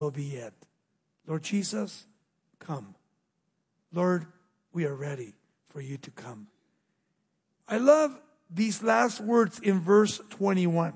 so be it. Lord Jesus, come. Lord, we are ready for you to come. I love these last words in verse 21.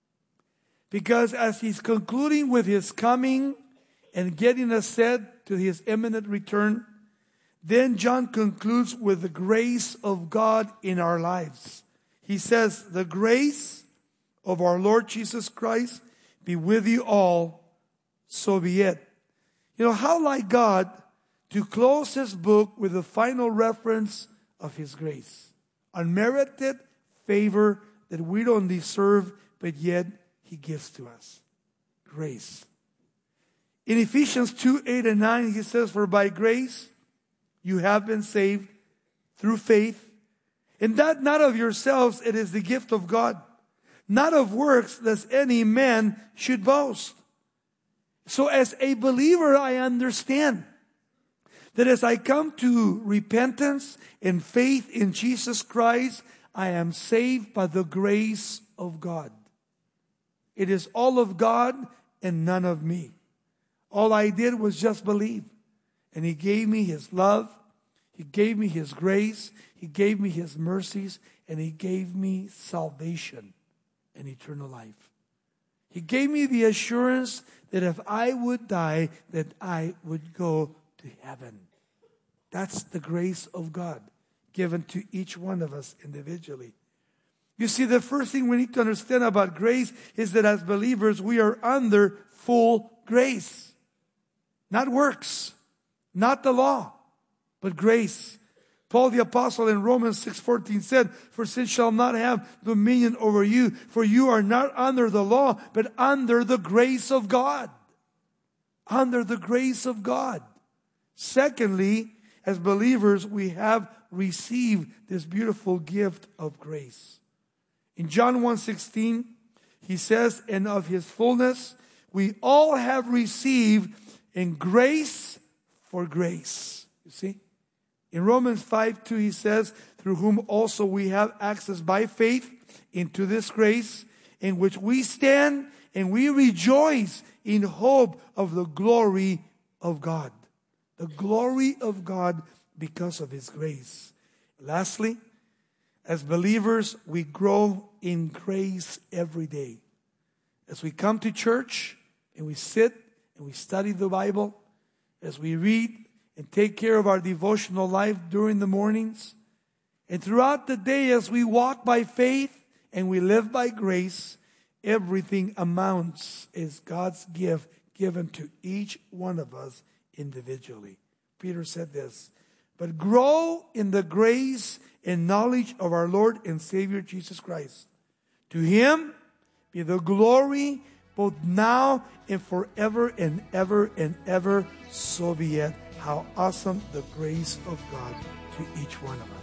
Because as he's concluding with his coming and getting us set to his imminent return, then John concludes with the grace of God in our lives. He says, the grace of our Lord Jesus Christ be with you all, so be it. You know, how like God to close his book with the final reference of his grace. Unmerited favor that we don't deserve, but yet he gives to us. Grace. In Ephesians 2:8-9, he says, for by grace you have been saved through faith, and that not of yourselves, it is the gift of God, not of works, lest any man should boast. So as a believer, I understand that as I come to repentance and faith in Jesus Christ, I am saved by the grace of God. It is all of God and none of me. All I did was just believe. And he gave me his love. He gave me his grace. He gave me his mercies. And he gave me salvation and eternal life. He gave me the assurance that if I would die, that I would go to heaven. That's the grace of God given to each one of us individually. You see, the first thing we need to understand about grace is that as believers, we are under full grace. Not works, not the law, but grace. Paul the Apostle in Romans 6:14 said, for sin shall not have dominion over you, for you are not under the law, but under the grace of God. Under the grace of God. Secondly, as believers, we have received this beautiful gift of grace. In John 1:16, he says, and of his fullness, we all have received in grace for grace. You see? In Romans 5:2, he says, through whom also we have access by faith into this grace, in which we stand and we rejoice in hope of the glory of God. The glory of God because of his grace. Lastly, as believers, we grow in grace every day. As we come to church and we sit and we study the Bible, as we read and take care of our devotional life during the mornings, and throughout the day as we walk by faith and we live by grace, everything amounts as God's gift given to each one of us individually. Peter said this, but grow in the grace and knowledge of our Lord and Savior Jesus Christ. To him be the glory both now and forever and ever and ever. So be it. How awesome the grace of God to each one of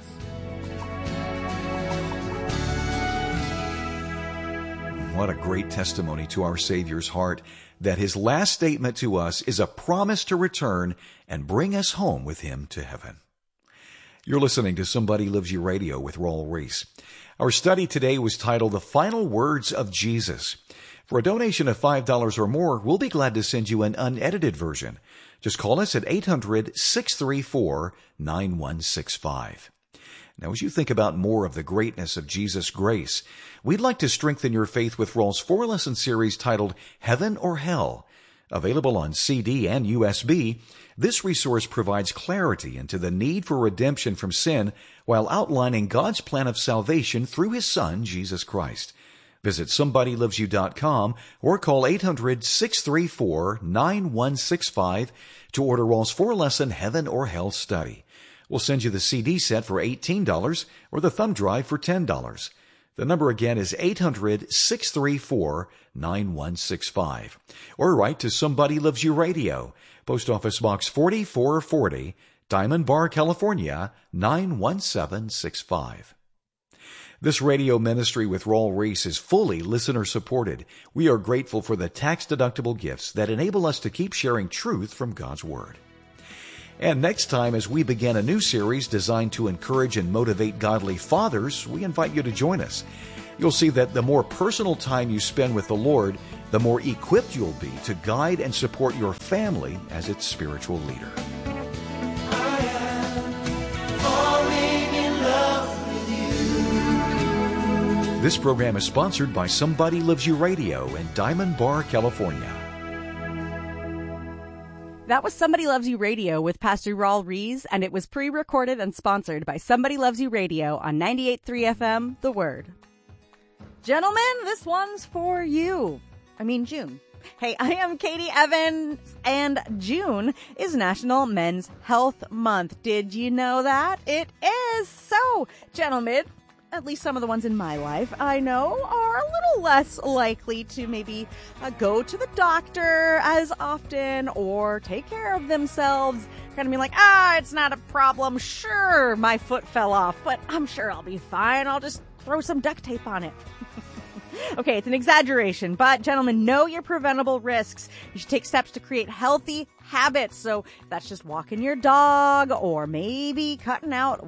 us. What a great testimony to our Savior's heart that his last statement to us is a promise to return and bring us home with him to heaven. You're listening to Somebody Loves You Radio with Raul Ries. Our study today was titled The Final Words of Jesus. For a donation of $5 or more, we'll be glad to send you an unedited version. Just call us at 800-634-9165. Now, as you think about more of the greatness of Jesus' grace, we'd like to strengthen your faith with Raul's 4-lesson series titled Heaven or Hell. Available on CD and USB, this resource provides clarity into the need for redemption from sin while outlining God's plan of salvation through his Son, Jesus Christ. Visit SomebodyLovesYou.com or call 800-634-9165 to order Raul's 4-lesson Heaven or Hell study. We'll send you the CD set for $18 or the thumb drive for $10. The number again is 800-634-9165. Or write to Somebody Loves You Radio, Post Office Box 4440, Diamond Bar, California, 91765. This radio ministry with Raul Ries is fully listener-supported. We are grateful for the tax-deductible gifts that enable us to keep sharing truth from God's Word. And next time, as we begin a new series designed to encourage and motivate godly fathers, we invite you to join us. You'll see that the more personal time you spend with the Lord, the more equipped you'll be to guide and support your family as its spiritual leader. This program is sponsored by Somebody Loves You Radio in Diamond Bar, California. That was Somebody Loves You Radio with Pastor Raul Rees, and it was pre-recorded and sponsored by Somebody Loves You Radio on 98.3 FM, The Word. Gentlemen, this one's for you. June. Hey, I am Katie Evans, and June is National Men's Health Month. Did you know that? It is. So, gentlemen, at least some of the ones in my life, I know, are a little less likely to maybe go to the doctor as often or take care of themselves. Kind of be like, it's not a problem. Sure, my foot fell off, but I'm sure I'll be fine. I'll just throw some duct tape on it. Okay, it's an exaggeration, but gentlemen, know your preventable risks. You should take steps to create healthy habits. So that's just walking your dog or maybe cutting out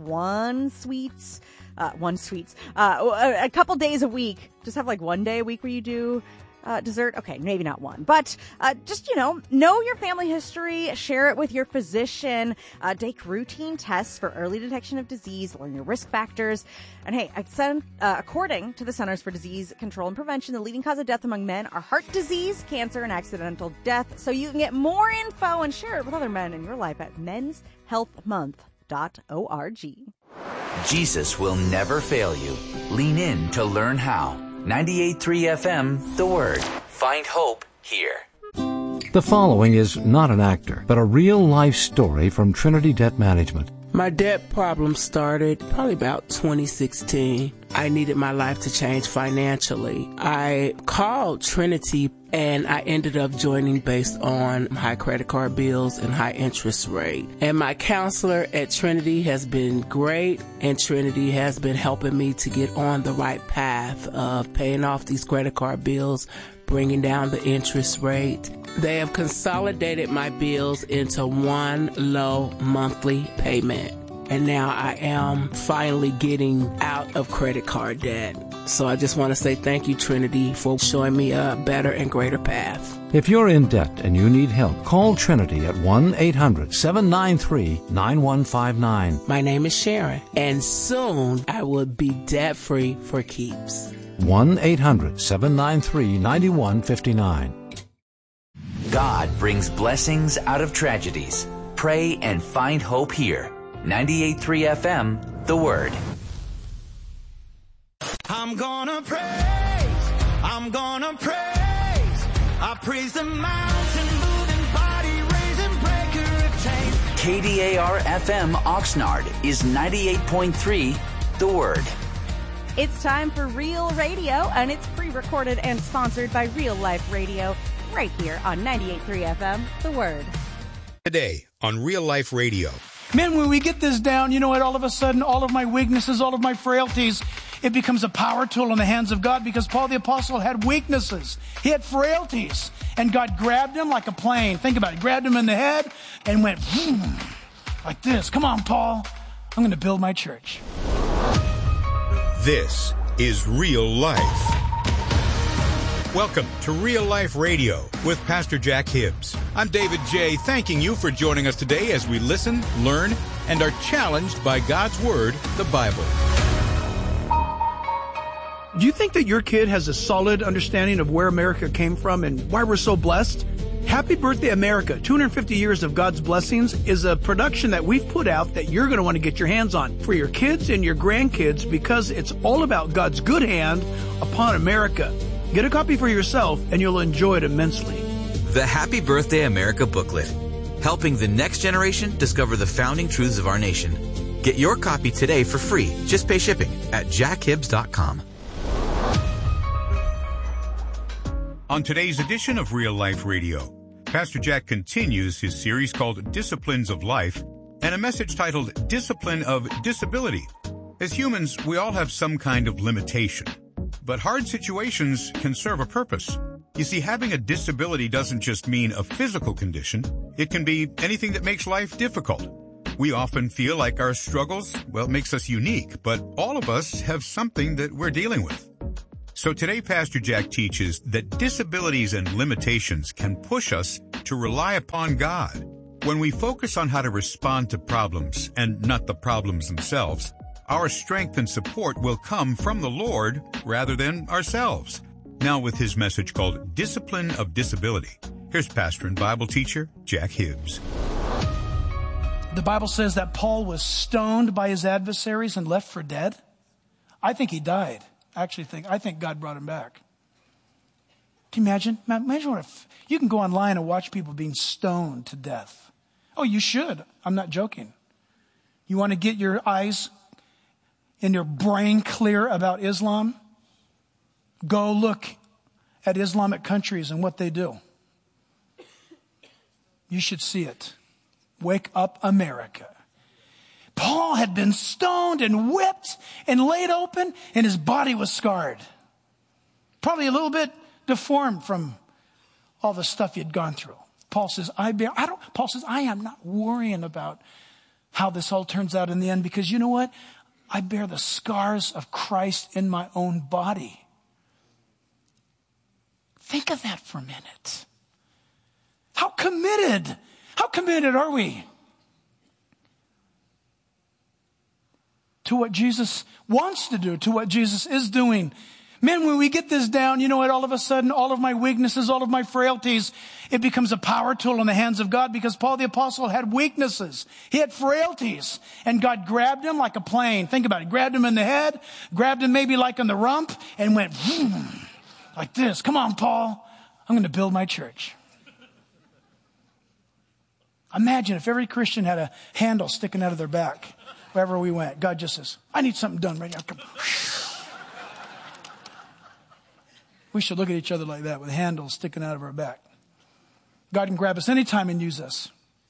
a couple days a week. Just have like one day a week where you do dessert. Okay, maybe not one, but just, know your family history, share it with your physician, take routine tests for early detection of disease, learn your risk factors. And hey, according to the Centers for Disease Control and Prevention, the leading cause of death among men are heart disease, cancer, and accidental death. So you can get more info and share it with other men in your life at menshealthmonth.org. Jesus will never fail you. Lean in to learn how. 98.3 FM, The Word. Find hope here. The following is not an actor, but a real-life story from Trinity Debt Management. My debt problem started probably about 2016. I needed my life to change financially. I called Trinity and I ended up joining based on high credit card bills and high interest rate. And my counselor at Trinity has been great, and Trinity has been helping me to get on the right path of paying off these credit card bills, bringing down the interest rate. They have consolidated my bills into one low monthly payment. And now I am finally getting out of credit card debt. So I just want to say thank you, Trinity, for showing me a better and greater path. If you're in debt and you need help, call Trinity at 1-800-793-9159. My name is Sharon, and soon I will be debt-free for keeps. 1-800-793-9159. God brings blessings out of tragedies. Pray and find hope here. 98.3 FM, The Word. I'm gonna praise, I praise the mountain moving, body raising, breaker of chains. KDAR FM Oxnard is 98.3, The Word. It's time for Real Radio, and it's pre-recorded and sponsored by Real Life Radio, right here on 98.3 FM, The Word. Today on Real Life Radio. Men, when we get this down, you know what? All of a sudden, all of my weaknesses, all of my frailties, it becomes a power tool in the hands of God, because Paul the Apostle had weaknesses. He had frailties. And God grabbed him like a plane. Think about it. Grabbed him in the head and went, like this. Come on, Paul. I'm going to build my church. This is Real Life. Welcome to Real Life Radio with Pastor Jack Hibbs. I'm David J., thanking you for joining us today as we listen, learn, and are challenged by God's Word, the Bible. Do you think that your kid has a solid understanding of where America came from and why we're so blessed? Happy Birthday America, 250 Years of God's Blessings, is a production that we've put out that you're going to want to get your hands on for your kids and your grandkids, because it's all about God's good hand upon America. Get a copy for yourself and you'll enjoy it immensely. The Happy Birthday America booklet, helping the next generation discover the founding truths of our nation. Get your copy today for free. Just pay shipping at jackhibbs.com. On today's edition of Real Life Radio, Pastor Jack continues his series called Disciplines of Life, and a message titled Discipline of Disability. As humans, we all have some kind of limitation, but hard situations can serve a purpose. You see, having a disability doesn't just mean a physical condition. It can be anything that makes life difficult. We often feel like our struggles, makes us unique, but all of us have something that we're dealing with. So today, Pastor Jack teaches that disabilities and limitations can push us to rely upon God. When we focus on how to respond to problems and not the problems themselves, our strength and support will come from the Lord rather than ourselves. Now with his message called Discipline of Disability, here's pastor and Bible teacher Jack Hibbs. The Bible says that Paul was stoned by his adversaries and left for dead. I think he died. I think God brought him back. Can you imagine? Imagine what if you can go online and watch people being stoned to death. Oh, you should. I'm not joking. You want to get your eyes and your brain clear about Islam? Go look at Islamic countries and what they do. You should see it. Wake up, America. Paul had been stoned and whipped and laid open, and his body was scarred. Probably a little bit deformed from all the stuff he had gone through. Paul says, I am not worrying about how this all turns out in the end, because you know what? I bear the scars of Christ in my own body. Think of that for a minute. How committed are we to what Jesus wants to do, to what Jesus is doing? Men, when we get this down, you know what? All of a sudden, all of my weaknesses, all of my frailties, it becomes a power tool in the hands of God, because Paul the Apostle had weaknesses. He had frailties. And God grabbed him like a plane. Think about it. Grabbed him in the head, grabbed him maybe like on the rump, and went like this. Come on, Paul. I'm going to build my church. Imagine if every Christian had a handle sticking out of their back wherever we went. God just says, I need something done right now. Come. We should look at each other like that, with handles sticking out of our back. God can grab us anytime and use us.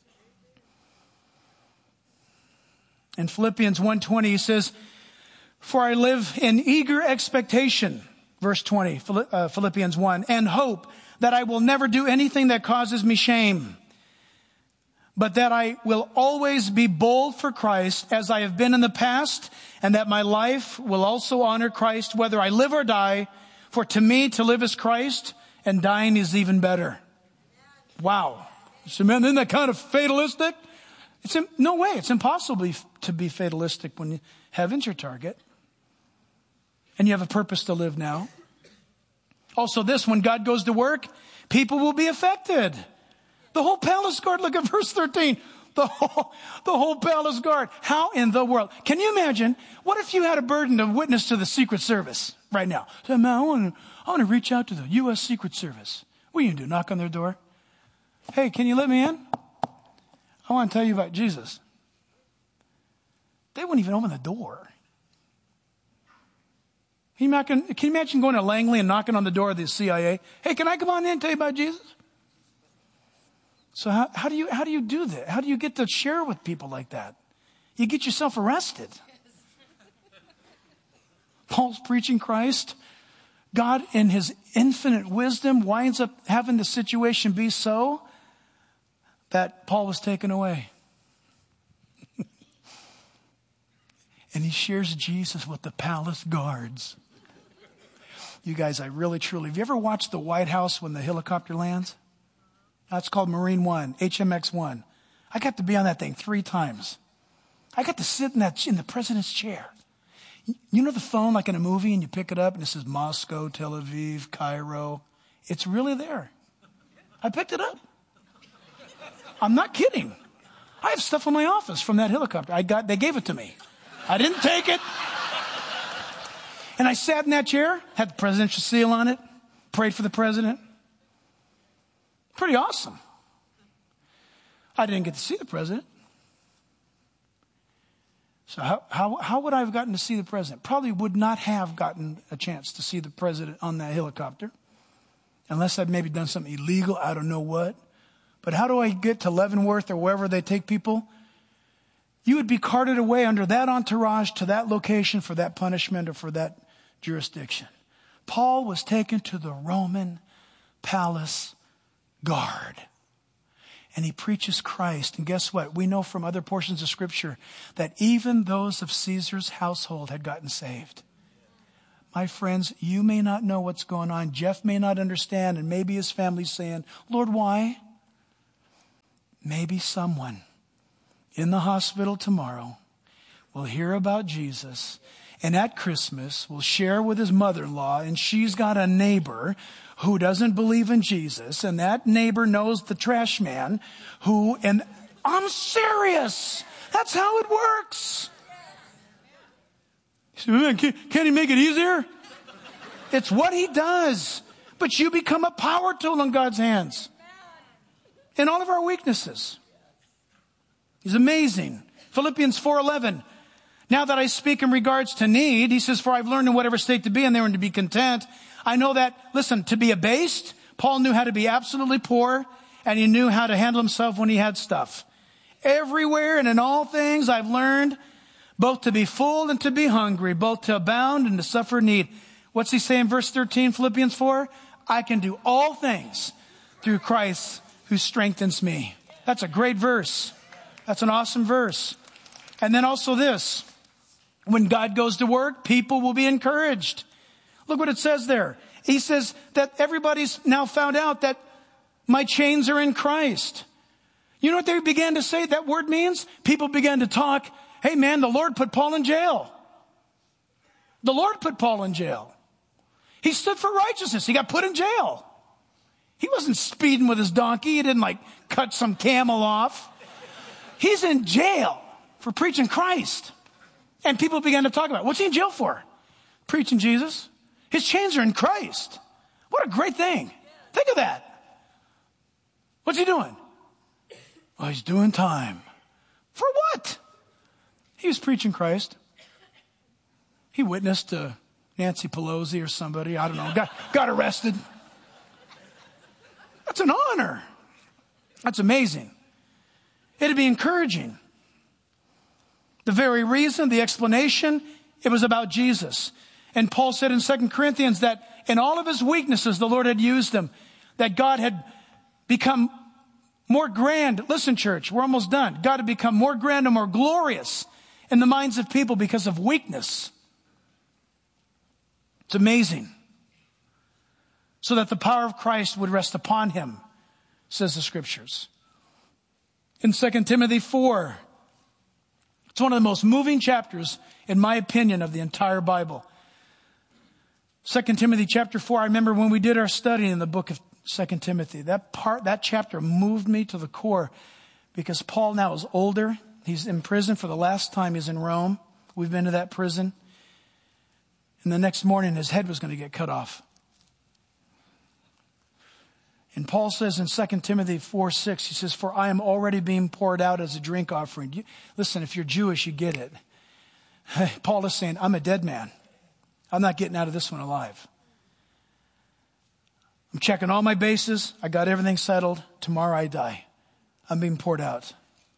In Philippians 1:20, he says, for I live in eager expectation, verse 20, Philippians 1, and hope that I will never do anything that causes me shame, but that I will always be bold for Christ as I have been in the past, and that my life will also honor Christ, whether I live or die. For to me, to live is Christ, and dying is even better. Wow. So, man, isn't that kind of fatalistic? No way. It's impossible to be fatalistic when heaven's your target. And you have a purpose to live now. Also this, when God goes to work, people will be affected. The whole palace guard, look at verse 13. The whole palace guard. How in the world? Can you imagine? What if you had a burden to witness to the Secret Service right now? So, man, I want to reach out to the U.S. Secret Service. What are you going to do? Knock on their door? Hey, can you let me in? I want to tell you about Jesus. They wouldn't even open the door. Can you imagine going to Langley and knocking on the door of the CIA? Hey, can I come on in and tell you about Jesus? So how do you do that? How do you get to share with people like that? You get yourself arrested. Paul's preaching Christ. God, in his infinite wisdom, winds up having the situation be so that Paul was taken away. And he shares Jesus with the palace guards. You guys, I really, truly, have you ever watched the White House when the helicopter lands? That's called Marine One, HMX One. I got to be on that thing 3 times. I got to sit in the president's chair. You know the phone like in a movie, and you pick it up and it says Moscow, Tel Aviv, Cairo. It's really there. I picked it up. I'm not kidding. I have stuff in my office from that helicopter. They gave it to me. I didn't take it. And I sat in that chair, had the presidential seal on it, prayed for the president. Pretty awesome. I didn't get to see the president. So how would I have gotten to see the president? Probably would not have gotten a chance to see the president on that helicopter. Unless I'd maybe done something illegal, I don't know what. But how do I get to Leavenworth or wherever they take people? You would be carted away under that entourage to that location for that punishment or for that jurisdiction. Paul was taken to the Roman palace guard. And he preaches Christ. And guess what? We know from other portions of Scripture that even those of Caesar's household had gotten saved. my friends, you may not know what's going on. Jeff may not understand, and maybe his family's saying, Lord, why? Maybe someone in the hospital tomorrow will hear about Jesus, and at Christmas will share with his mother-in-law, and she's got a neighbor who doesn't believe in Jesus, and that neighbor knows the trash man and I'm serious. That's how it works. Can't he make it easier? It's what he does. But you become a power tool in God's hands. In all of our weaknesses. He's amazing. Philippians 4:11. Now that I speak in regards to need, he says, for I've learned in whatever state to be in there and to be content. I know that, listen, to be abased, Paul knew how to be absolutely poor, and he knew how to handle himself when he had stuff. Everywhere and in all things I've learned both to be full and to be hungry, both to abound and to suffer need. What's he say in verse 13, Philippians 4? I can do all things through Christ who strengthens me. That's a great verse. That's an awesome verse. And then also this, when God goes to work, people will be encouraged. Look what it says there. He says that everybody's now found out that my chains are in Christ. You know what they began to say that word means? People began to talk, hey man, the Lord put Paul in jail. The Lord put Paul in jail. He stood for righteousness. He got put in jail. He wasn't speeding with his donkey. He didn't cut some camel off. He's in jail for preaching Christ. And people began to talk about it. What's he in jail for? Preaching Jesus. His chains are in Christ. What a great thing. Think of that. What's he doing? Oh, he's doing time. For what? He was preaching Christ. He witnessed to Nancy Pelosi or somebody, I don't know, got arrested. That's an honor. That's amazing. It'd be encouraging. The very reason, the explanation, it was about Jesus. And Paul said in 2 Corinthians that in all of his weaknesses, the Lord had used him. That God had become more grand. Listen, church, we're almost done. God had become more grand and more glorious in the minds of people because of weakness. It's amazing. So that the power of Christ would rest upon him, says the scriptures. In 2 Timothy 4, it's one of the most moving chapters, in my opinion, of the entire Bible. 2 Timothy chapter 4, I remember when we did our study in the book of 2 Timothy, that chapter moved me to the core because Paul now is older. He's in prison for the last time he's in Rome. We've been to that prison. And the next morning his head was going to get cut off. And Paul says in 2 Timothy 4:6, he says, for I am already being poured out as a drink offering. Listen, if you're Jewish, you get it. Paul is saying, I'm a dead man. I'm not getting out of this one alive. I'm checking all my bases. I got everything settled. Tomorrow I die. I'm being poured out.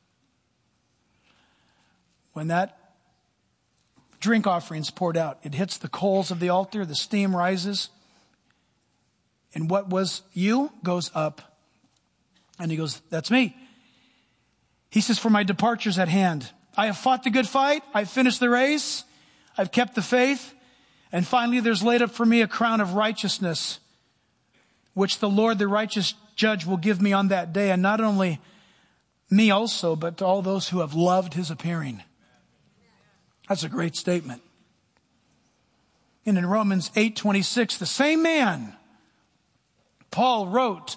When that drink offering is poured out, it hits the coals of the altar. The steam rises. And what was you goes up. And he goes, that's me. He says, for my departure's at hand. I have fought the good fight. I've finished the race. I've kept the faith. And finally, there's laid up for me a crown of righteousness, which the Lord, the righteous judge, will give me on that day. And not only me also, but to all those who have loved his appearing. That's a great statement. And in Romans 8:26, the same man, Paul, wrote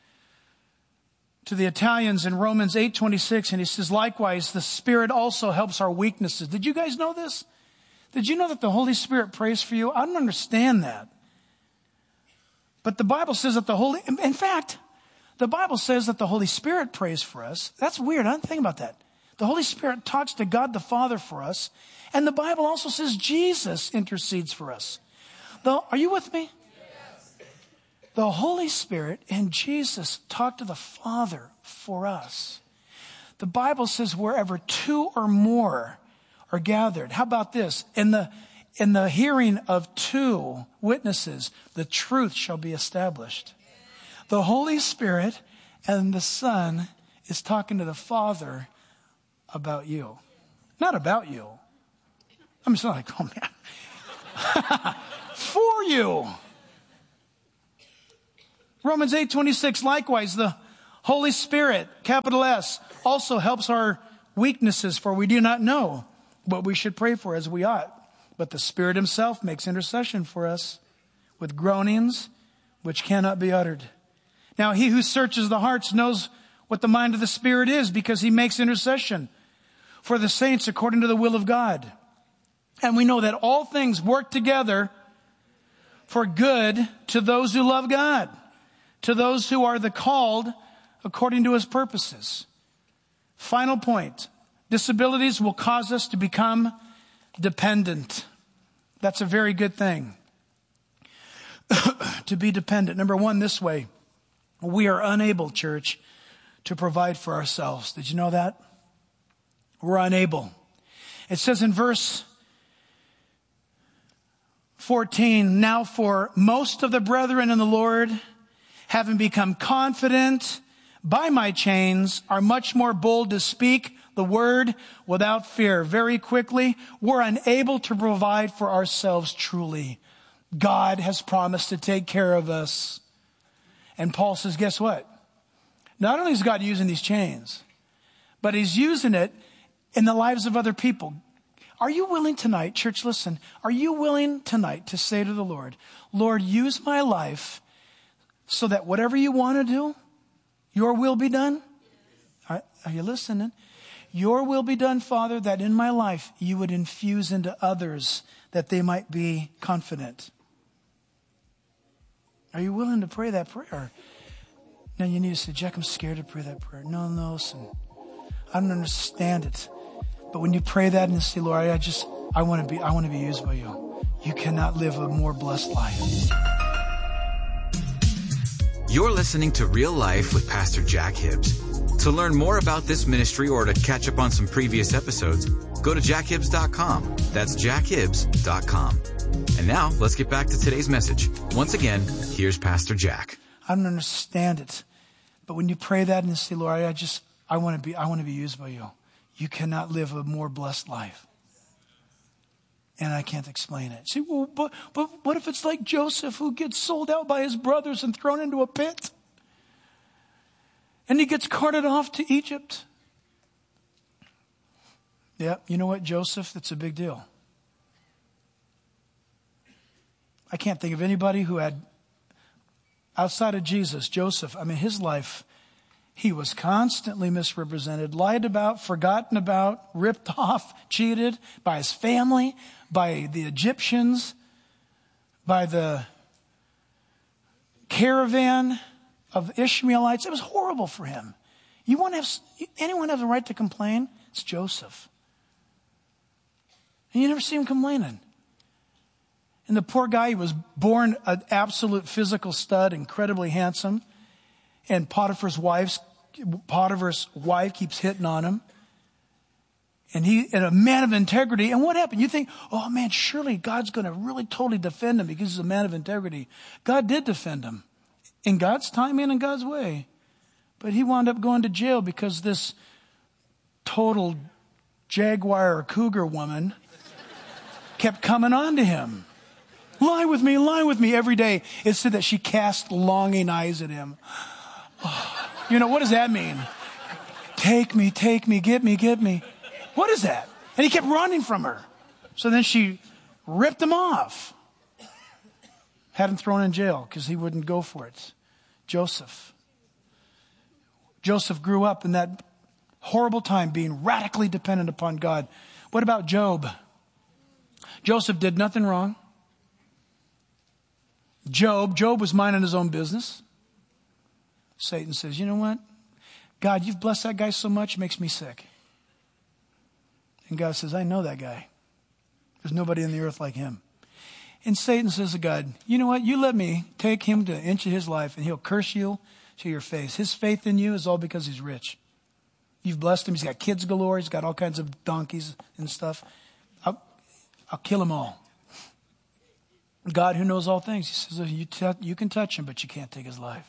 to the Italians in Romans 8:26, and he says, likewise, the Spirit also helps our weaknesses. Did you guys know this? Did you know that the Holy Spirit prays for you? I don't understand that. But the Bible says that in fact, the Bible says that the Holy Spirit prays for us. That's weird. I didn't think about that. The Holy Spirit talks to God the Father for us. And the Bible also says Jesus intercedes for us. Are you with me? Yes. The Holy Spirit and Jesus talk to the Father for us. The Bible says wherever two or more are gathered. How about this? In the hearing of two witnesses, the truth shall be established. The Holy Spirit and the Son is talking to the Father about you. Not about you. I'm just like, oh man. for you. Romans 8:26, likewise, the Holy Spirit, capital S, also helps our weaknesses, for we do not know what we should pray for as we ought. But the Spirit himself makes intercession for us with groanings which cannot be uttered. Now he who searches the hearts knows what the mind of the Spirit is, because he makes intercession for the saints according to the will of God. And we know that all things work together for good to those who love God, to those who are the called according to his purposes. Final point. Disabilities will cause us to become dependent. That's a very good thing. To be dependent. Number one, this way. We are unable, church, to provide for ourselves. Did you know that? We're unable. It says in verse 14, now for most of the brethren in the Lord, having become confident by my chains, are much more bold to speak the word without fear. Very quickly, we're unable to provide for ourselves truly. God has promised to take care of us. And Paul says, guess what? Not only is God using these chains, but he's using it in the lives of other people. Are you willing tonight, church, listen, are you willing tonight to say to the Lord, Lord, use my life so that whatever you want to do, your will be done? Are you listening? Your will be done, Father, that in my life you would infuse into others that they might be confident. Are you willing to pray that prayer? Now you need to say, Jack, I'm scared to pray that prayer. No, listen. I don't understand it. But when you pray that and you say, Lord, I want to be used by you. You cannot live a more blessed life. You're listening to Real Life with Pastor Jack Hibbs. To learn more about this ministry or to catch up on some previous episodes, go to jackhibbs.com. That's jackhibbs.com. And now, let's get back to today's message. Once again, here's Pastor Jack. I don't understand it. But when you pray that and you say, Lord, I want to be used by you. You cannot live a more blessed life. And I can't explain it. See, well, but what if it's like Joseph, who gets sold out by his brothers and thrown into a pit? And he gets carted off to Egypt. Yeah, you know what, Joseph? That's a big deal. I can't think of anybody who had, outside of Jesus, Joseph, his life, he was constantly misrepresented, lied about, forgotten about, ripped off, cheated by his family, by the Egyptians, by the caravan of Ishmaelites. It was horrible for him. Anyone have the right to complain? It's Joseph. And you never see him complaining. And the poor guy, he was born an absolute physical stud, incredibly handsome. And Potiphar's wife keeps hitting on him. And a man of integrity. And what happened? You think, oh man, surely God's going to really totally defend him because he's a man of integrity. God did defend him in God's time and in God's way. But he wound up going to jail because this total jaguar or cougar woman kept coming on to him. Lie with me every day. It said that she cast longing eyes at him. Oh, what does that mean? Take me, get me. What is that? And he kept running from her. So then she ripped him off. Had him thrown in jail because he wouldn't go for it. Joseph grew up in that horrible time being radically dependent upon God. What about Job? Joseph did nothing wrong. Job was minding his own business. Satan says, you know what? God, you've blessed that guy so much, it makes me sick. And God says, I know that guy. There's nobody in the earth like him. And Satan says to God, you know what? You let me take him to an inch of his life and he'll curse you to your face. His faith in you is all because he's rich. You've blessed him. He's got kids galore. He's got all kinds of donkeys and stuff. I'll kill them all. God, who knows all things, he says, you can touch him, but you can't take his life.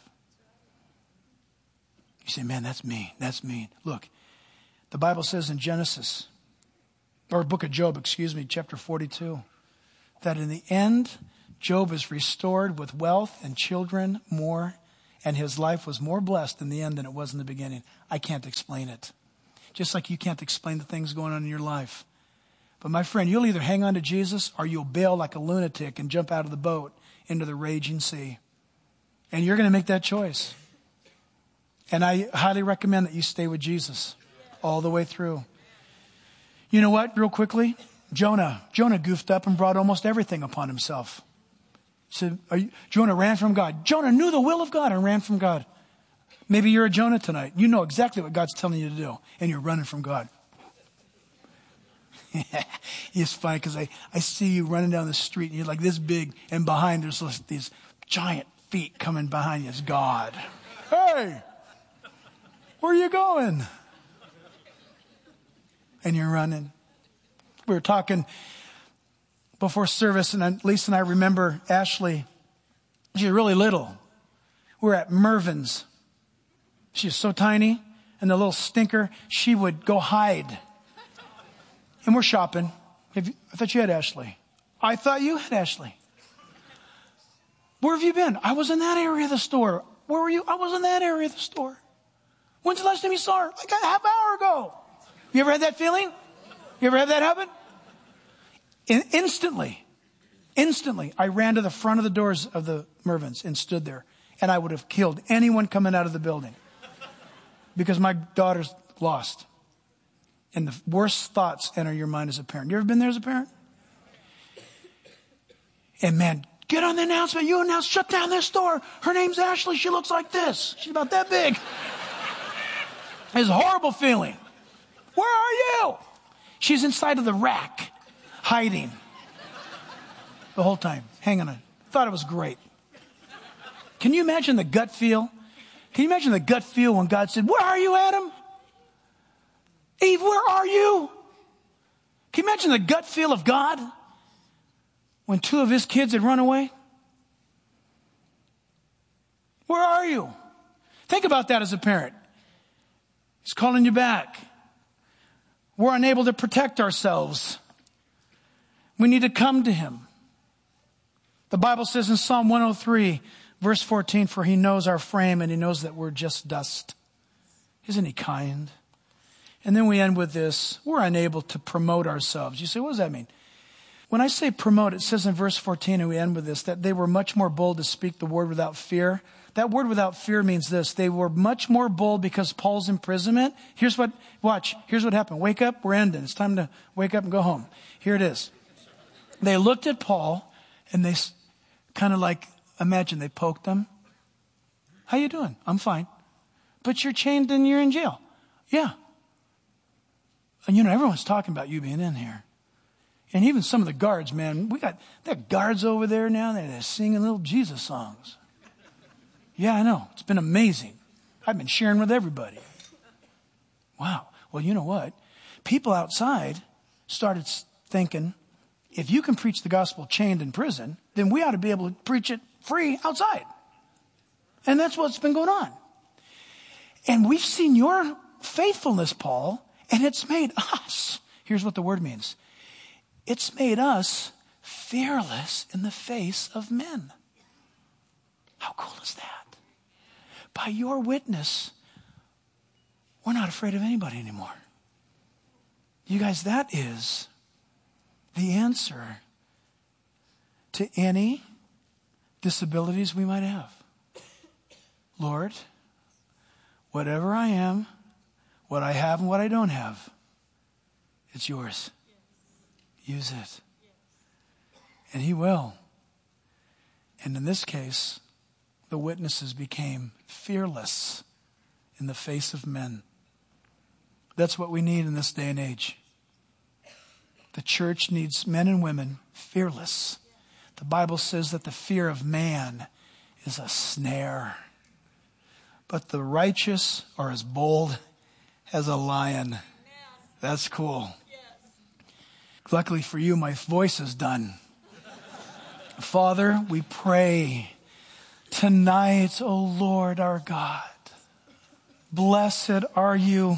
You say, man, that's mean. Look, the Bible says in book of Job, chapter 42, that in the end, Job is restored with wealth and children more, and his life was more blessed in the end than it was in the beginning. I can't explain it. Just like you can't explain the things going on in your life. But my friend, you'll either hang on to Jesus or you'll bail like a lunatic and jump out of the boat into the raging sea. And you're going to make that choice. And I highly recommend that you stay with Jesus all the way through. You know what? Real quickly, Jonah goofed up and brought almost everything upon himself. So Jonah ran from God. Jonah knew the will of God and ran from God. Maybe you're a Jonah tonight. You know exactly what God's telling you to do, and you're running from God. It's funny because I see you running down the street, and you're like this big, and behind there's these giant feet coming behind you. It's God. Hey, where are you going? And you're running. We were talking before service, and Lisa and I remember Ashley. She was really little. We were at Mervin's. She was so tiny, and the little stinker, she would go hide. And we're shopping. I thought you had Ashley. I thought you had Ashley. Where have you been? I was in that area of the store. Where were you? I was in that area of the store. When's the last time you saw her? Like a half hour ago. You ever had that feeling? You ever had that happen? Instantly, I ran to the front of the doors of the Mervyn's and stood there. And I would have killed anyone coming out of the building. Because my daughter's lost. And the worst thoughts enter your mind as a parent. You ever been there as a parent? And man, get on the announcement. You announce, shut down this store. Her name's Ashley. She looks like this. She's about that big. It's a horrible feeling. Where are you? She's inside of the rack, hiding. The whole time, hanging on. Thought it was great. Can you imagine the gut feel? Can you imagine the gut feel when God said, where are you, Adam? Eve, where are you? Can you imagine the gut feel of God when two of his kids had run away? Where are you? Think about that as a parent. He's calling you back. We're unable to protect ourselves. We need to come to him. The Bible says in Psalm 103, verse 14, for he knows our frame and he knows that we're just dust. Isn't he kind? And then we end with this. We're unable to promote ourselves. You say, what does that mean? When I say promote, it says in verse 14, and we end with this, that they were much more bold to speak the word without fear. That word without fear means this. They were much more bold because Paul's imprisonment. Here's what happened. Wake up, we're ending. It's time to wake up and go home. Here it is. They looked at Paul and they kind of like, imagine they poked him. How you doing? I'm fine. But you're chained and you're in jail. Yeah. And everyone's talking about you being in here. And even some of the guards, man, we got guards over there now. They're singing little Jesus songs. Yeah, I know. It's been amazing. I've been sharing with everybody. Wow. Well, you know what? People outside started thinking, if you can preach the gospel chained in prison, then we ought to be able to preach it free outside. And that's what's been going on. And we've seen your faithfulness, Paul, and it's made us, here's what the word means. It's made us fearless in the face of men. How cool is that? By your witness, we're not afraid of anybody anymore. You guys, that is the answer to any disabilities we might have. Lord, whatever I am, what I have and what I don't have, it's yours. Use it. And he will. And in this case, the witnesses became fearless in the face of men. That's what we need in this day and age. The church needs men and women fearless. The Bible says that the fear of man is a snare, but the righteous are as bold as a lion. That's cool. Luckily for you, my voice is done. Father, we pray tonight, O Lord our God. Blessed are you,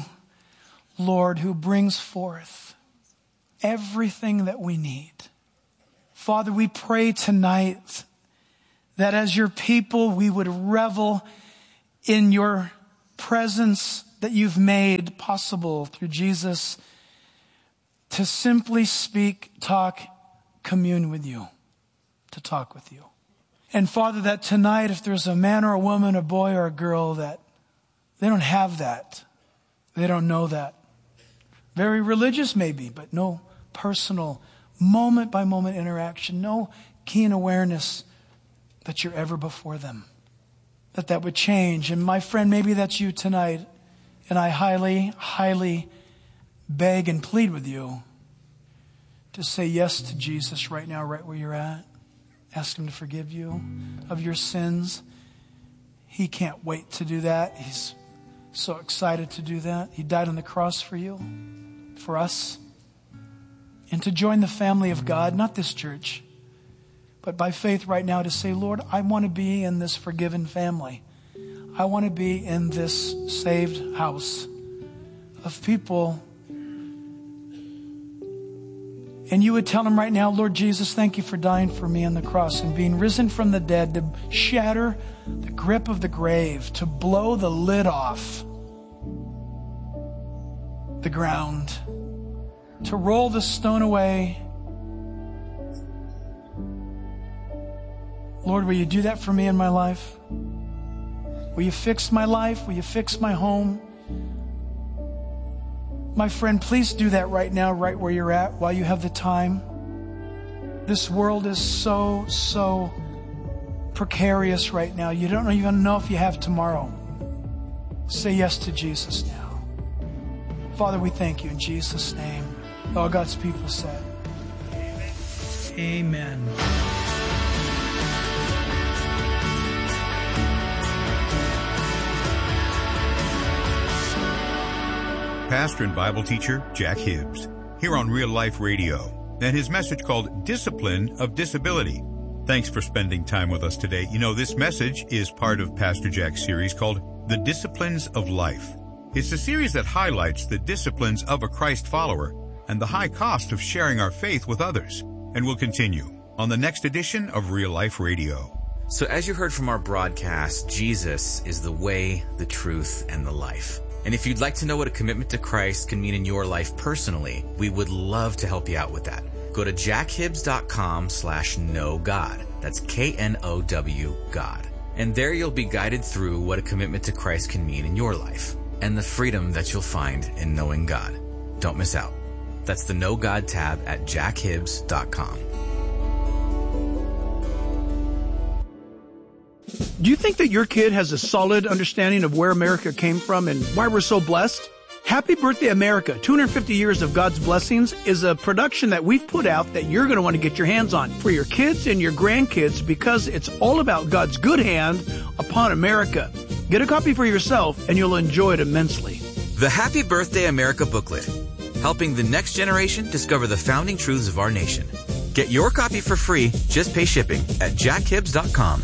Lord, who brings forth everything that we need Father, we pray tonight that as your people, we would revel in your presence that you've made possible through Jesus to simply speak, talk, commune with you, to talk with you. And Father, that tonight, if there's a man or a woman, a boy or a girl that they don't have that, they don't know that. Very religious maybe, but no personal, moment by moment interaction, no keen awareness that you're ever before them. That would change. And my friend, maybe that's you tonight. And I highly, highly beg and plead with you to say yes to Jesus right now, right where you're at. Ask him to forgive you of your sins. He can't wait to do that. He's so excited to do that. He died on the cross for you, for us. And to join the family of God, not this church, but by faith right now to say, Lord, I want to be in this forgiven family. I want to be in this saved house of people. And you would tell him right now, Lord Jesus, thank you for dying for me on the cross and being risen from the dead to shatter the grip of the grave, to blow the lid off the ground, to roll the stone away. Lord, will you do that for me in my life? Will you fix my life? Will you fix my home? My friend, please do that right now, right where you're at, while you have the time. This world is so precarious right now. You don't even know if you have tomorrow. Say yes to Jesus now. Father, we thank you in Jesus' name. All God's people said, amen. Pastor and Bible teacher Jack Hibbs, here on Real Life Radio, and his message called Discipline of Disability. Thanks for spending time with us today. You know, this message is part of Pastor Jack's series called The Disciplines of Life. It's a series that highlights the disciplines of a Christ follower and the high cost of sharing our faith with others. And we'll continue on the next edition of Real Life Radio. So as you heard from our broadcast, Jesus is the way, the truth, and the life. And if you'd like to know what a commitment to Christ can mean in your life personally, we would love to help you out with that. Go to jackhibbs.com/knowgod. That's KNOW God. And there you'll be guided through what a commitment to Christ can mean in your life and the freedom that you'll find in knowing God. Don't miss out. That's the Know God tab at jackhibbs.com. Do you think that your kid has a solid understanding of where America came from and why we're so blessed? Happy Birthday America, 250 Years of God's Blessings is a production that we've put out that you're going to want to get your hands on for your kids and your grandkids because it's all about God's good hand upon America. Get a copy for yourself and you'll enjoy it immensely. The Happy Birthday America booklet, helping the next generation discover the founding truths of our nation. Get your copy for free. Just pay shipping at jackhibbs.com.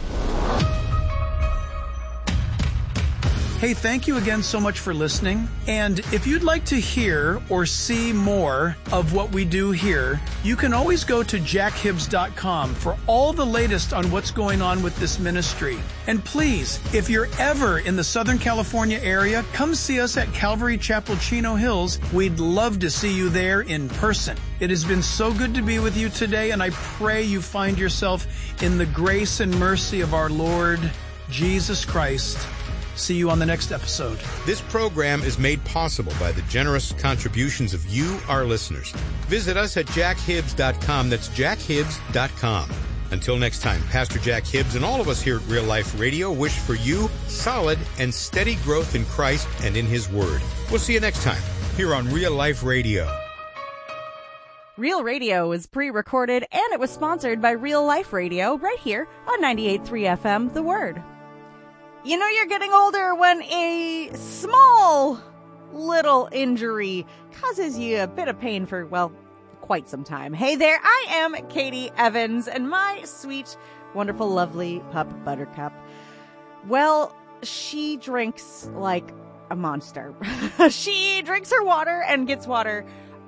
Hey, thank you again so much for listening. And if you'd like to hear or see more of what we do here, you can always go to jackhibbs.com for all the latest on what's going on with this ministry. And please, if you're ever in the Southern California area, come see us at Calvary Chapel, Chino Hills. We'd love to see you there in person. It has been so good to be with you today, and I pray you find yourself in the grace and mercy of our Lord Jesus Christ. See you on the next episode. This program is made possible by the generous contributions of you, our listeners. Visit us at jackhibbs.com. That's jackhibbs.com. Until next time, Pastor Jack Hibbs and all of us here at Real Life Radio wish for you solid and steady growth in Christ and in His Word. We'll see you next time here on Real Life Radio. Real Radio was pre-recorded and it was sponsored by Real Life Radio right here on 98.3 FM, The Word. You know you're getting older when a small little injury causes you a bit of pain for, well, quite some time. Hey there, I am Katie Evans and my sweet, wonderful, lovely pup Buttercup. Well, she drinks like a monster. She drinks her water and gets water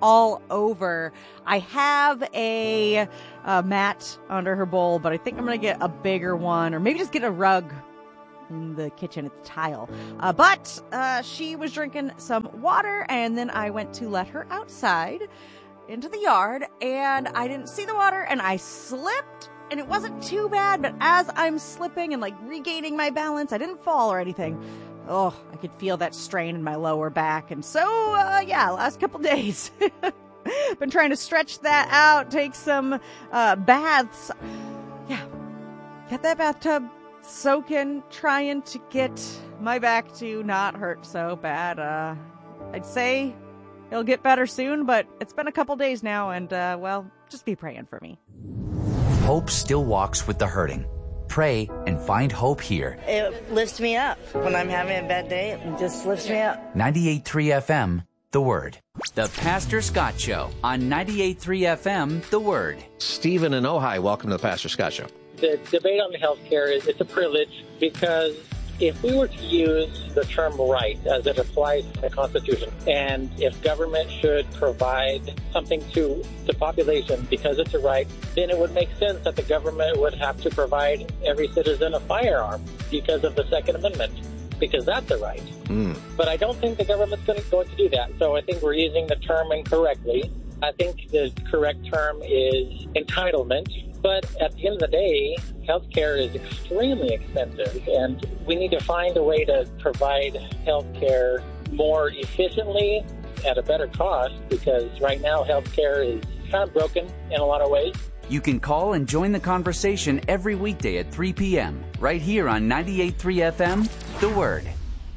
all over. I have a mat under her bowl, but I think I'm going to get a bigger one, or maybe just get a rug in the kitchen. It's tile. But she was drinking some water, and then I went to let her outside into the yard, and I didn't see the water, and I slipped, and it wasn't too bad, but as I'm slipping and like regaining my balance, I didn't fall or anything. Oh, I could feel that strain in my lower back. And so, last couple days, been trying to stretch that out, take some baths. Yeah, got that bathtub soaking, trying to get my back to not hurt so bad. I'd say it'll get better soon, but it's been a couple days now, and, just be praying for me. Hope still walks with the hurting. Pray and find hope here. It lifts me up. When I'm having a bad day, it just lifts me up. 98.3 FM, The Word. The Pastor Scott Show on 98.3 FM, The Word. Stephen in Ojai, welcome to the Pastor Scott Show. The debate on health care it's a privilege, because if we were to use the term right as it applies to the Constitution, and if government should provide something to the population because it's a right, then it would make sense that the government would have to provide every citizen a firearm because of the Second Amendment, because that's a right. But I don't think the government's going to do that. So I think we're using the term incorrectly. I think the correct term is entitlement. But at the end of the day, healthcare is extremely expensive, and we need to find a way to provide healthcare more efficiently at a better cost, because right now healthcare is kind of broken in a lot of ways. You can call and join the conversation every weekday at 3 p.m. right here on 98.3 FM, The Word.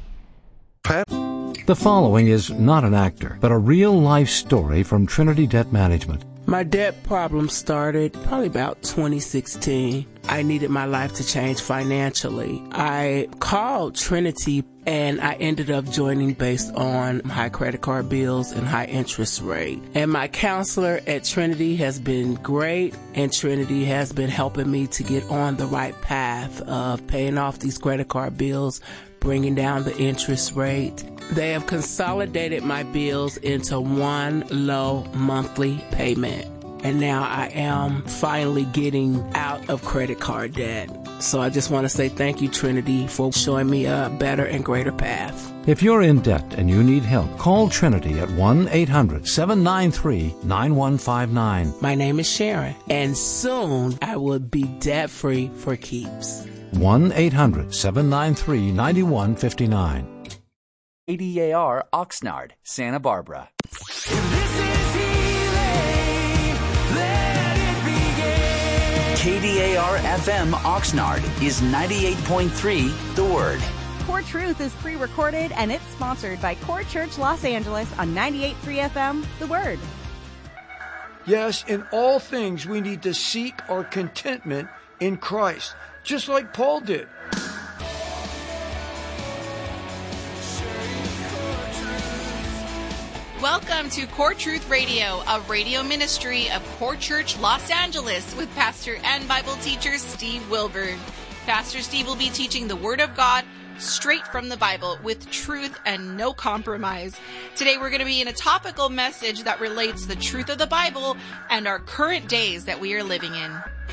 The following is not an actor, but a real-life story from Trinity Debt Management. My debt problem started probably about 2016. I needed my life to change financially. I called Trinity, and I ended up joining based on high credit card bills and high interest rate. And my counselor at Trinity has been great, and Trinity has been helping me to get on the right path of paying off these credit card bills, bringing down the interest rate. They have consolidated my bills into one low monthly payment. And now I am finally getting out of credit card debt. So I just want to say thank you, Trinity, for showing me a better and greater path. If you're in debt and you need help, call Trinity at 1-800-793-9159. My name is Sharon, and soon I will be debt-free for keeps. 1-800-793-9159. ADAR Oxnard, Santa Barbara. KDAR FM Oxnard is 98.3 The Word. Core Truth is pre-recorded, and it's sponsored by Core Church Los Angeles on 98.3 FM The Word. Yes, in all things we need to seek our contentment in Christ, just like Paul did. Welcome to Core Truth Radio, a radio ministry of Core Church Los Angeles with pastor and Bible teacher Steve Wilburn. Pastor Steve will be teaching the Word of God straight from the Bible with truth and no compromise. Today we're going to be in a topical message that relates the truth of the Bible and our current days that we are living in.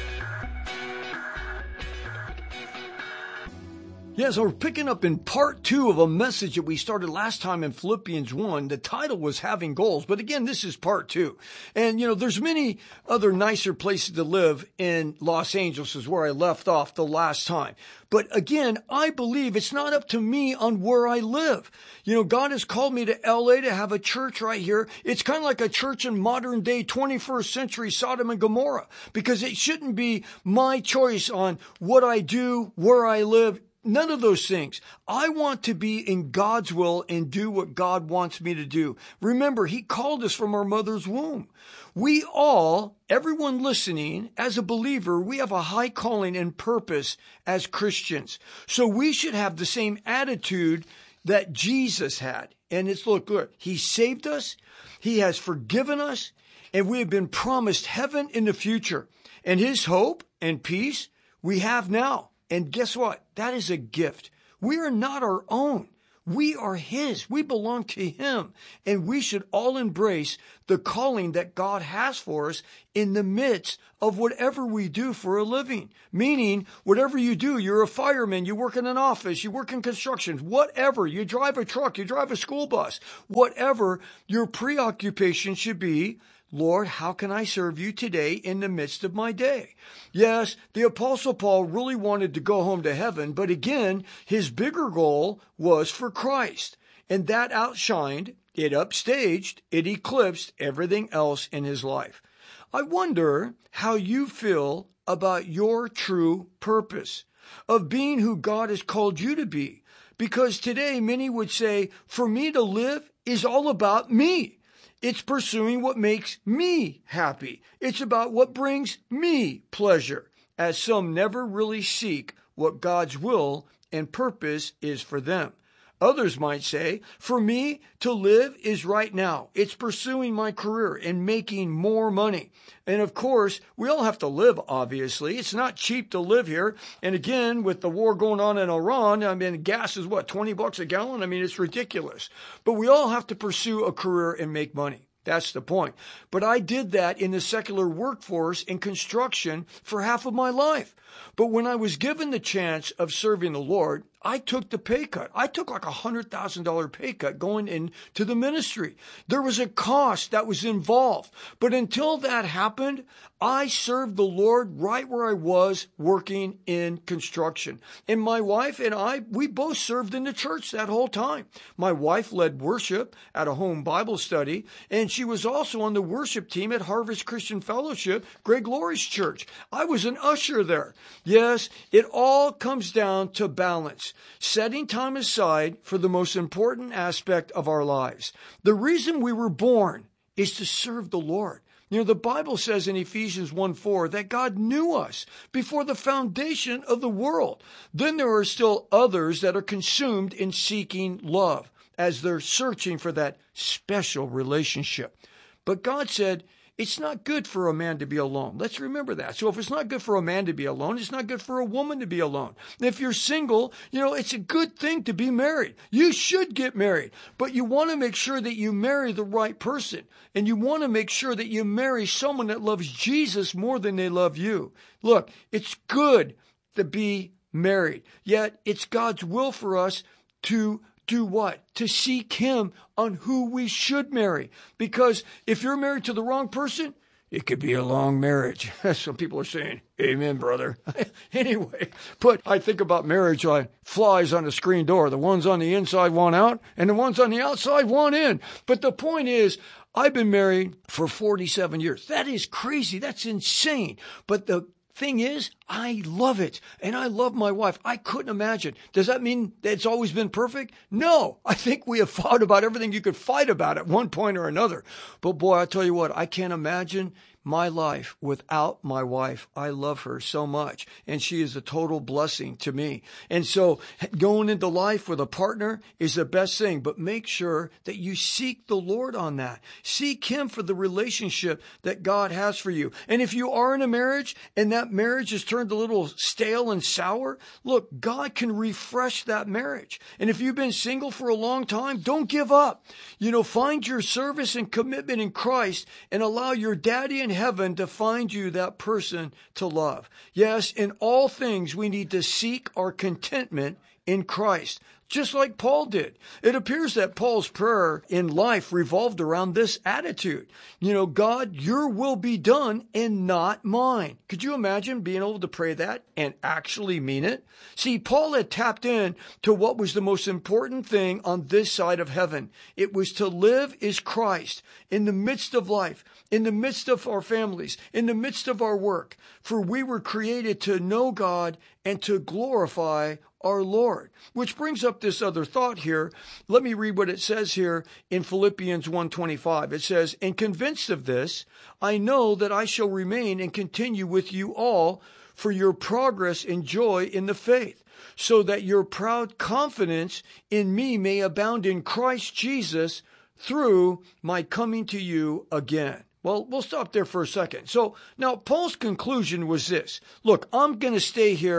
Yeah, so we're picking up in part 2 of a message that we started last time in Philippians 1. The title was Having Goals, but again, this is part 2. And, there's many other nicer places to live in Los Angeles, is where I left off the last time. But again, I believe it's not up to me on where I live. God has called me to LA to have a church right here. It's kind of like a church in modern day 21st century Sodom and Gomorrah, because it shouldn't be my choice on what I do, where I live. None of those things. I want to be in God's will and do what God wants me to do. Remember, He called us from our mother's womb. We all, everyone listening, as a believer, we have a high calling and purpose as Christians. So we should have the same attitude that Jesus had. And it's, look, He saved us, He has forgiven us, and we have been promised heaven in the future. And His hope and peace we have now. And guess what? That is a gift. We are not our own. We are His. We belong to Him. And we should all embrace the calling that God has for us in the midst of whatever we do for a living. Meaning, whatever you do, you're a fireman, you work in an office, you work in construction, whatever, you drive a truck, you drive a school bus, whatever your preoccupation should be. Lord, how can I serve you today in the midst of my day? Yes, the Apostle Paul really wanted to go home to heaven, but again, his bigger goal was for Christ. And that outshined, it upstaged, it eclipsed everything else in his life. I wonder how you feel about your true purpose of being who God has called you to be. Because today many would say, for me to live is all about me. It's pursuing what makes me happy. It's about what brings me pleasure, as some never really seek what God's will and purpose is for them. Others might say, for me to live is right now. It's pursuing my career and making more money. And of course, we all have to live, obviously. It's not cheap to live here. And again, with the war going on in Iran, I mean, gas is what, $20 a gallon? I mean, it's ridiculous. But we all have to pursue a career and make money. That's the point. But I did that in the secular workforce in construction for half of my life. But when I was given the chance of serving the Lord, I took the pay cut. I took like $100,000 pay cut going into the ministry. There was a cost that was involved. But until that happened, I served the Lord right where I was working in construction. And my wife and I, we both served in the church that whole time. My wife led worship at a home Bible study, and she was also on the worship team at Harvest Christian Fellowship, Greg Laurie's church. I was an usher there. Yes, it all comes down to balance. Setting time aside for the most important aspect of our lives. The reason we were born is to serve the Lord. You know, the Bible says in Ephesians 1:4 that God knew us before the foundation of the world. Then there are still others that are consumed in seeking love as they're searching for that special relationship. But God said, it's not good for a man to be alone. Let's remember that. So if it's not good for a man to be alone, it's not good for a woman to be alone. And if you're single, you know, it's a good thing to be married. You should get married, but you want to make sure that you marry the right person. And you want to make sure that you marry someone that loves Jesus more than they love you. Look, it's good to be married, yet it's God's will for us to do what? To seek Him on who we should marry. Because if you're married to the wrong person, it could be a long marriage. Some people are saying, amen, brother. Anyway, but I think about marriage like flies on the screen door. The ones on the inside want out, and the ones on the outside want in. But the point is, I've been married for 47 years. That is crazy. That's insane. But the thing is, I love it. And I love my wife. I couldn't imagine. Does that mean that it's always been perfect? No. I think we have fought about everything you could fight about at one point or another. But boy, I tell you what, I can't imagine my life without my wife. I love her so much, and she is a total blessing to me. And so going into life with a partner is the best thing, but make sure that you seek the Lord on that. Seek Him for the relationship that God has for you. And if you are in a marriage and that marriage has turned a little stale and sour, look, God can refresh that marriage. And if you've been single for a long time, don't give up. You know, find your service and commitment in Christ and allow your daddy in heaven to find you that person to love. Yes, in all things we need to seek our contentment in Christ, just like Paul did. It appears that Paul's prayer in life revolved around this attitude. You know, God, your will be done and not mine. Could you imagine being able to pray that and actually mean it? See, Paul had tapped in to what was the most important thing on this side of heaven. It was to live as Christ in the midst of life, in the midst of our families, in the midst of our work. For we were created to know God and to glorify our Lord. Which brings up this other thought here. Let me read what it says here in Philippians 1:25. It says, and convinced of this, I know that I shall remain and continue with you all for your progress and joy in the faith, so that your proud confidence in me may abound in Christ Jesus through my coming to you again. Well, we'll stop there for a second. So now Paul's conclusion was this. Look, I'm going to stay here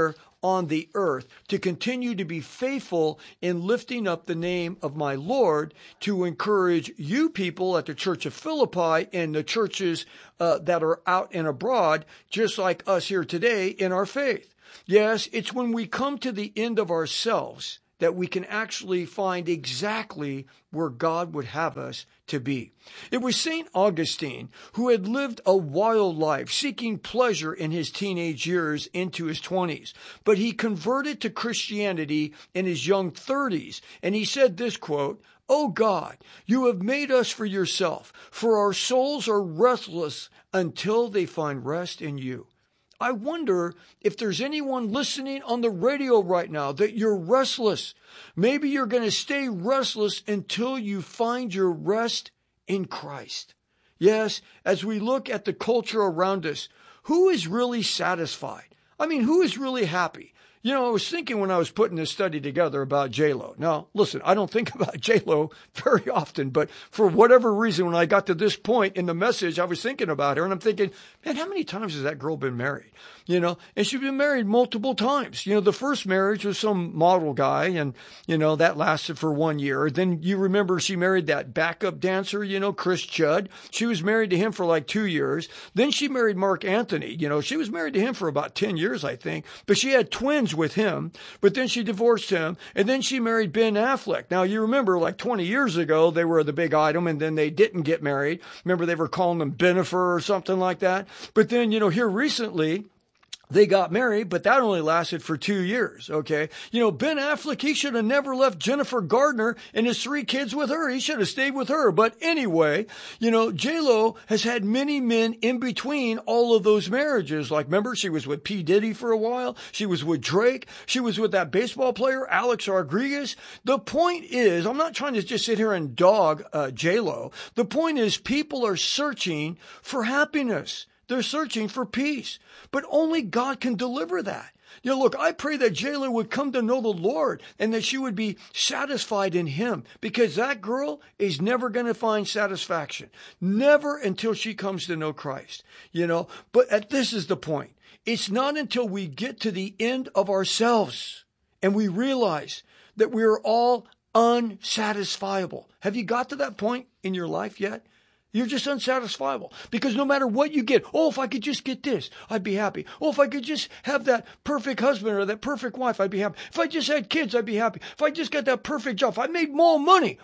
on the earth to continue to be faithful in lifting up the name of my Lord, to encourage you people at the Church of Philippi and the churches that are out and abroad, just like us here today, in our faith. Yes, it's when we come to the end of ourselves that we can actually find exactly where God would have us to be. It was St. Augustine who had lived a wild life, seeking pleasure in his teenage years into his 20s. But he converted to Christianity in his young 30s, and he said this quote, "O God, you have made us for yourself, for our souls are restless until they find rest in you." I wonder if there's anyone listening on the radio right now that you're restless. Maybe you're going to stay restless until you find your rest in Christ. Yes, as we look at the culture around us, who is really satisfied? I mean, who is really happy? You know, I was thinking when I was putting this study together about J-Lo. Now, listen, I don't think about J-Lo very often, but for whatever reason, when I got to this point in the message, I was thinking about her, and I'm thinking, man, how many times has that girl been married? You know, and she's been married multiple times. You know, the first marriage was some model guy, and, you know, that lasted for 1 year. Then you remember she married that backup dancer, you know, Chris Judd. She was married to him for like 2 years. Then she married Mark Anthony. You know, she was married to him for about 10 years, I think, but she had twins with him, but then she divorced him, and then she married Ben Affleck. Now, you remember, like 20 years ago, they were the big item, and then they didn't get married. Remember, they were calling them Benifer or something like that. But then, you know, here recently, they got married, but that only lasted for 2 years, okay? You know, Ben Affleck, he should have never left Jennifer Gardner and his 3 kids with her. He should have stayed with her. But anyway, you know, J-Lo has had many men in between all of those marriages. Like, remember, she was with P. Diddy for a while. She was with Drake. She was with that baseball player, Alex Rodriguez. The point is, I'm not trying to just sit here and dog J-Lo. The point is, people are searching for happiness. They're searching for peace, but only God can deliver that. You know, look, I pray that J-Lo would come to know the Lord and that she would be satisfied in him, because that girl is never going to find satisfaction. Never until she comes to know Christ, you know. But this is the point. It's not until we get to the end of ourselves and we realize that we are all unsatisfiable. Have you got to that point in your life yet? You're just unsatisfiable, because no matter what you get, oh, if I could just get this, I'd be happy. Oh, if I could just have that perfect husband or that perfect wife, I'd be happy. If I just had kids, I'd be happy. If I just got that perfect job, if I made more money,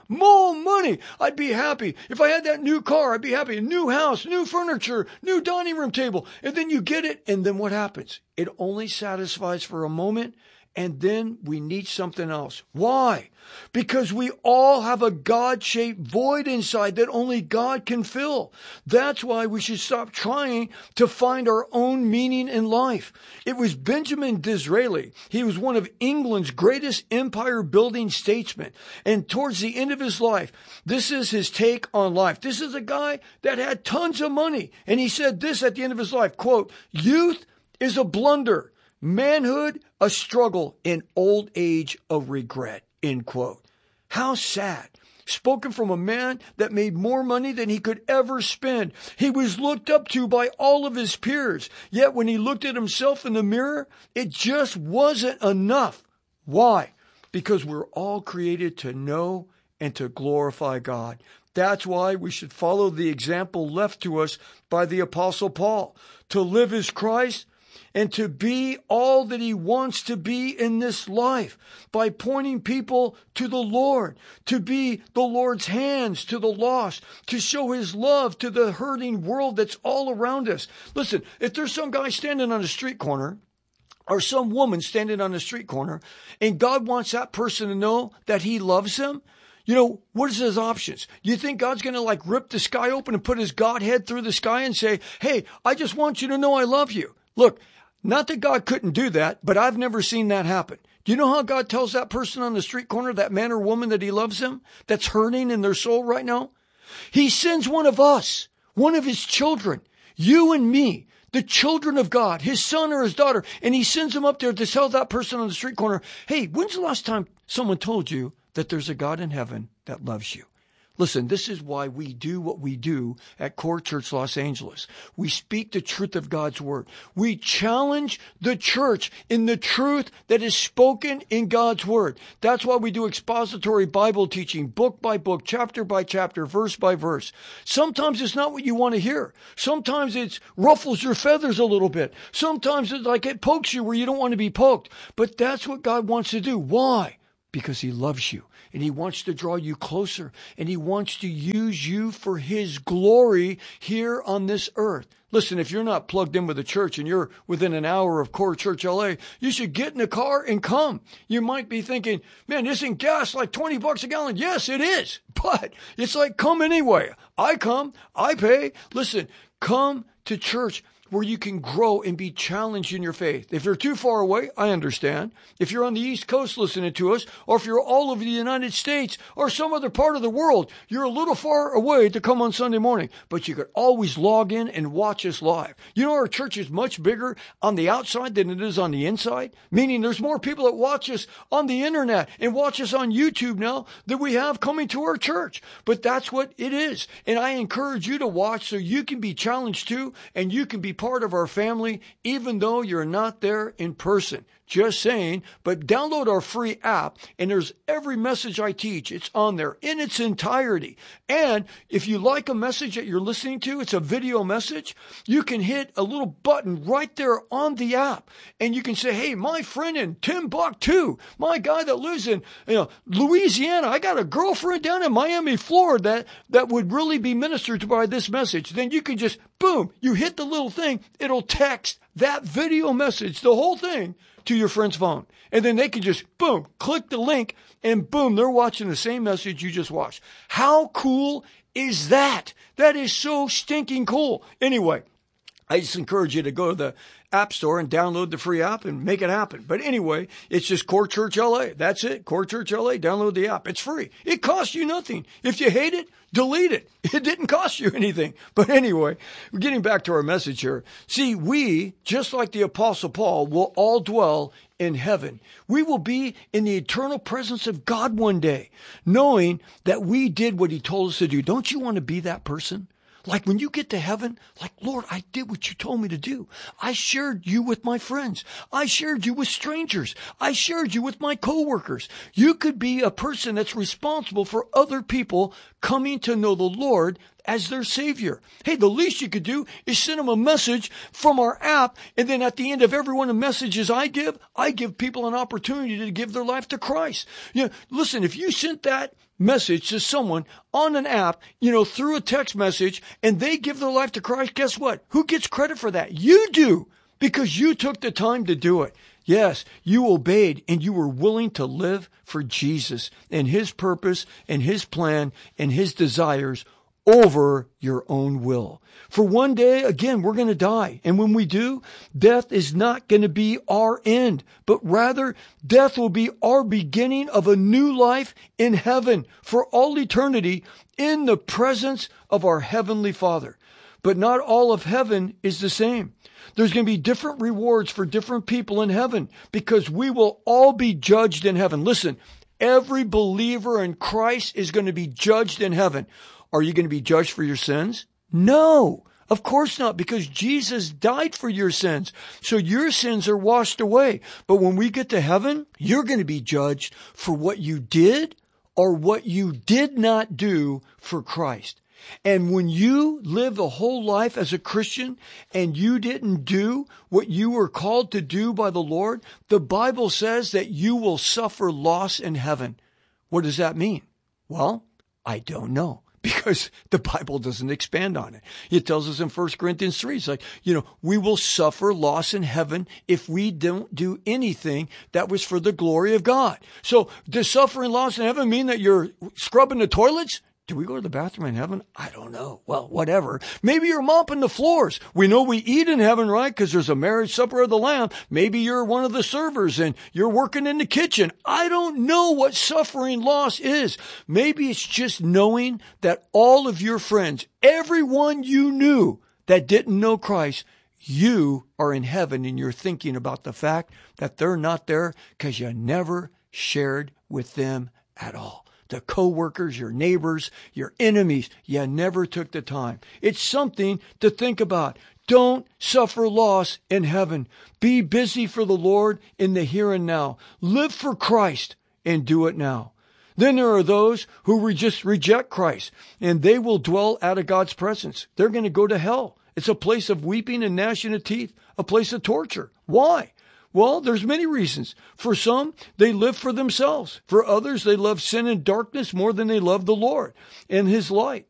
I'd be happy. If I had that new car, I'd be happy. A new house, new furniture, new dining room table. And then you get it, and then what happens? It only satisfies for a moment, and then we need something else. Why? Because we all have a God-shaped void inside that only God can fill. That's why we should stop trying to find our own meaning in life. It was Benjamin Disraeli. He was one of England's greatest empire-building statesmen. And towards the end of his life, this is his take on life. This is a guy that had tons of money. And he said this at the end of his life, quote, "Youth is a blunder. Manhood, a struggle, in old age, a regret," end quote. How sad. Spoken from a man that made more money than he could ever spend. He was looked up to by all of his peers. Yet when he looked at himself in the mirror, it just wasn't enough. Why? Because we're all created to know and to glorify God. That's why we should follow the example left to us by the Apostle Paul. To live is Christ, and to be all that he wants to be in this life by pointing people to the Lord, to be the Lord's hands to the lost, to show his love to the hurting world that's all around us. Listen, if there's some guy standing on a street corner or some woman standing on a street corner and God wants that person to know that he loves them, you know, what is his options? You think God's going to like rip the sky open and put his Godhead through the sky and say, "Hey, I just want you to know I love you"? Look, not that God couldn't do that, but I've never seen that happen. Do you know how God tells that person on the street corner, that man or woman, that he loves them, that's hurting in their soul right now? He sends one of us, one of his children, you and me, the children of God, his son or his daughter, and he sends them up there to tell that person on the street corner, "Hey, when's the last time someone told you that there's a God in heaven that loves you?" Listen, this is why we do what we do at Core Church Los Angeles. We speak the truth of God's Word. We challenge the church in the truth that is spoken in God's Word. That's why we do expository Bible teaching, book by book, chapter by chapter, verse by verse. Sometimes it's not what you want to hear. Sometimes it ruffles your feathers a little bit. Sometimes it's like it pokes you where you don't want to be poked. But that's what God wants to do. Why? Because He loves you. And He wants to draw you closer. And He wants to use you for His glory here on this earth. Listen, if you're not plugged in with the church and you're within an hour of Core Church LA, you should get in a car and come. You might be thinking, man, isn't gas like $20 a gallon? Yes, it is. But it's like, come anyway. I come, I pay. Listen, come to church where you can grow and be challenged in your faith. If you're too far away, I understand. If you're on the East Coast listening to us, or if you're all over the United States or some other part of the world, you're a little far away to come on Sunday morning, but you could always log in and watch us live. You know, our church is much bigger on the outside than it is on the inside, meaning there's more people that watch us on the internet and watch us on YouTube now than we have coming to our church. But that's what it is. And I encourage you to watch so you can be challenged too, and you can be part of our family, even though you're not there in person. Just saying, but download our free app, and there's every message I teach. It's on there in its entirety. And if you like a message that you're listening to, it's a video message, you can hit a little button right there on the app, and you can say, hey, my friend in Timbuktu, my guy that lives in Louisiana, I got a girlfriend down in Miami, Florida, that would really be ministered to by this message. Then you can just, boom, you hit the little thing, it'll text that video message, the whole thing, to your friend's phone. And then they can just, boom, click the link, and boom, they're watching the same message you just watched. How cool is that? That is so stinking cool. Anyway, I just encourage you to go to the App Store and download the free app and make it happen. But anyway, it's just Core Church LA. That's it. Core Church LA. Download the app. It's free. It costs you nothing. If you hate it, delete it. It didn't cost you anything. But anyway, we're getting back to our message here. See, we, just like the Apostle Paul, will all dwell in heaven. We will be in the eternal presence of God one day, knowing that we did what He told us to do. Don't you want to be that person? Like when you get to heaven, like, Lord, I did what you told me to do. I shared you with my friends. I shared you with strangers. I shared you with my coworkers. You could be a person that's responsible for other people coming to know the Lord as their Savior. Hey, the least you could do is send them a message from our app, and then at the end of every one of the messages I give people an opportunity to give their life to Christ. You know, listen, if you sent that message to someone on an app, through a text message, and they give their life to Christ, guess what? Who gets credit for that? You do, because you took the time to do it. Yes, you obeyed, and you were willing to live for Jesus and His purpose and His plan and His desires over your own will. For one day, again, we're going to die. And when we do, death is not going to be our end, but rather death will be our beginning of a new life in heaven for all eternity in the presence of our Heavenly Father. But not all of heaven is the same. There's going to be different rewards for different people in heaven, because we will all be judged in heaven. Listen, every believer in Christ is going to be judged in heaven. Are you going to be judged for your sins? No, of course not, because Jesus died for your sins. So your sins are washed away. But when we get to heaven, you're going to be judged for what you did or what you did not do for Christ. And when you live a whole life as a Christian and you didn't do what you were called to do by the Lord, the Bible says that you will suffer loss in heaven. What does that mean? Well, I don't know, because the Bible doesn't expand on it. It tells us in 1 Corinthians 3, it's like, we will suffer loss in heaven if we don't do anything that was for the glory of God. So does suffering loss in heaven mean that you're scrubbing the toilets? Do we go to the bathroom in heaven? I don't know. Well, whatever. Maybe you're mopping the floors. We know we eat in heaven, right? Because there's a marriage supper of the Lamb. Maybe you're one of the servers and you're working in the kitchen. I don't know what suffering loss is. Maybe it's just knowing that all of your friends, everyone you knew that didn't know Christ, you are in heaven, and you're thinking about the fact that they're not there because you never shared with them at all. the co-workers, your neighbors, your enemies. You never took the time. It's something to think about. Don't suffer loss in heaven. Be busy for the Lord in the here and now. Live for Christ and do it now. Then there are those who just reject Christ, and they will dwell out of God's presence. They're going to go to hell. It's a place of weeping and gnashing of teeth, a place of torture. Why? Well, there's many reasons. For some, they live for themselves. For others, they love sin and darkness more than they love the Lord and His light.